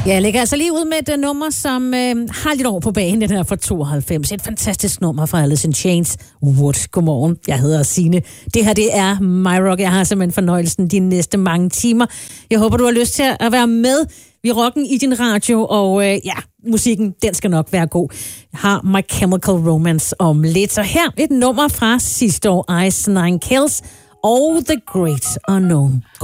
Ja, jeg lægger altså lige ud med et nummer, som har lidt år på banen, den her fra 92. Et fantastisk nummer fra Alice in Chains. Wood. Godmorgen, jeg hedder Signe. Det her, det er My Rock. Jeg har simpelthen fornøjelsen de næste mange timer. Jeg håber, du har lyst til at være med ved rocken i din radio, og musikken, den skal nok være god. Jeg har My Chemical Romance om lidt. Så her et nummer fra sidste år, Ice Nine Kills og The Great Unknown.